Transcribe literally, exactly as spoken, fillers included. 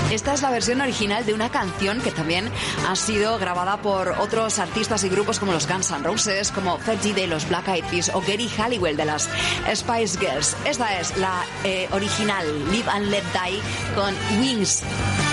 Esta es la versión original de una canción que también ha sido grabada por otros artistas y grupos como los Guns N' Roses, como Fergie de los Black Eyed Peas o Geri Halliwell de las Spice Girls. Esta es la eh, original, Live and Let Die, con Wings.